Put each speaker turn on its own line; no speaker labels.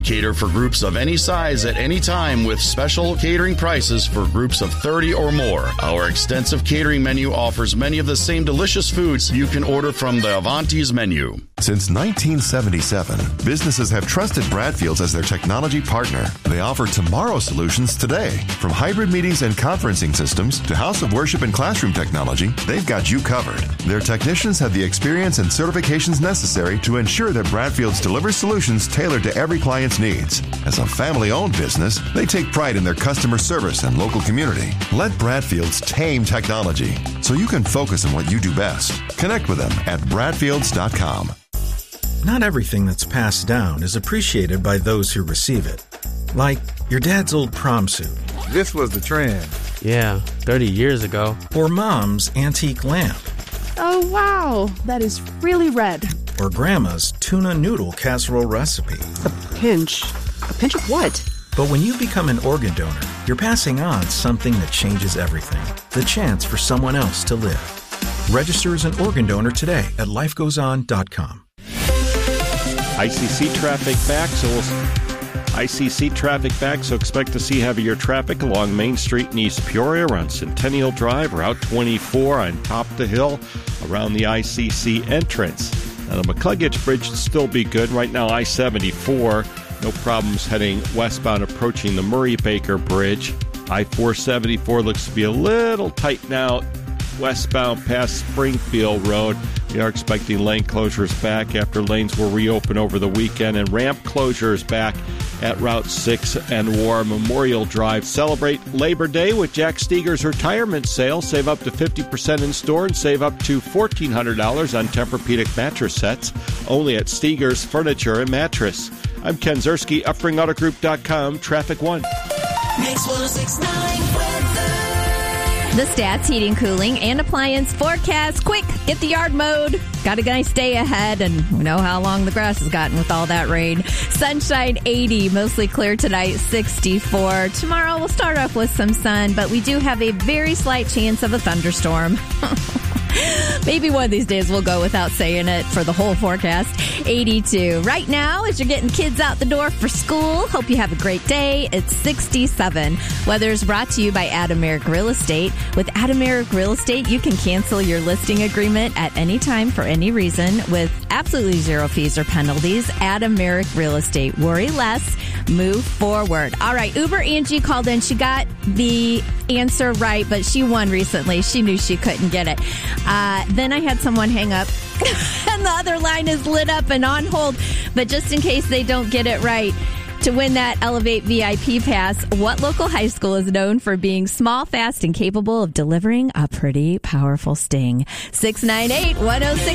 Cater for groups of any size at any time with special catering prices for groups of 30 or more. Our extensive catering menu offers many of the same delicious foods you can order from the Avanti's menu.
Since 1977, businesses have trusted Bradfield's as their technology partner. They offer tomorrow solutions today. From hybrid meetings and conferencing systems to house of worship and classroom technology, they've got you covered. Their technicians have the experience and certifications necessary to ensure that Bradfield's delivers solutions tailored to every client's needs. As a family-owned business, they take pride in their customer service and local community. Let Bradfield's tame technology so you can focus on what you do best. Connect with them at bradfields.com.
Not everything that's passed down is appreciated by those who receive it. Like your dad's old prom suit.
This was the trend.
Yeah, 30 years ago.
Or mom's antique lamp.
Oh, wow, that is really red.
Or grandma's tuna noodle casserole recipe.
A pinch of what?
But when you become an organ donor, you're passing on something that changes everything. The chance for someone else to live. Register as an organ donor today at lifegoeson.com.
ICC traffic back, so expect to see heavier traffic along Main Street in East Peoria, around Centennial Drive, Route 24 on top of the hill, around the ICC entrance. Now, the McCluggage Bridge will still be good. Right now, I-74, no problems heading westbound approaching the Murray-Baker Bridge. I-474 looks to be a little tight now westbound past Springfield Road. We are expecting lane closures back after lanes were reopened over the weekend, and ramp closures back at Route 6 and War Memorial Drive. Celebrate Labor Day with Jack Steger's retirement sale. Save up to 50% in store and save up to $1,400 on Tempur-Pedic mattress sets. Only at Steger's Furniture and Mattress. I'm Ken Zerski, UpspringAutoGroup.com, Traffic One.
Mix 106.9 weather.
The Stats Heating, Cooling, and Appliance forecast. Quick, get the yard mowed. Got a nice day ahead, and we know how long the grass has gotten with all that rain. Sunshine 80, mostly clear tonight, 64. Tomorrow we'll start off with some sun, but we do have a very slight chance of a thunderstorm. Maybe one of these days we'll go without saying it for the whole forecast. 82. Right now, as you're getting kids out the door for school, hope you have a great day. It's 67. Weather is brought to you by Adameric Real Estate. With Adameric Real Estate, you can cancel your listing agreement at any time for any reason with absolutely zero fees or penalties. Adameric Real Estate. Worry less. Move forward. All right, Uber Angie called in. She got the answer right, but she won recently. She knew she couldn't get it. Then I had someone hang up, and the other line is lit up and on hold. But just in case they don't get it right, to win that Elevate VIP pass, what local high school is known for being small, fast, and capable of delivering a pretty powerful sting? 698-106.